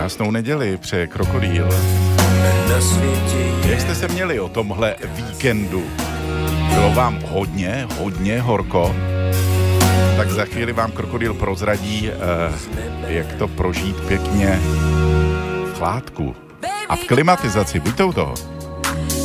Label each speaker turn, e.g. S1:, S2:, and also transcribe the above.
S1: Krásnou neděli přeje Krokodýl. Jak jste se měli o tomhle víkendu? Bylo vám hodně horko? Tak za chvíli vám Krokodýl prozradí, jak to prožít pěkně v chládku a v klimatizaci. Buďte u toho.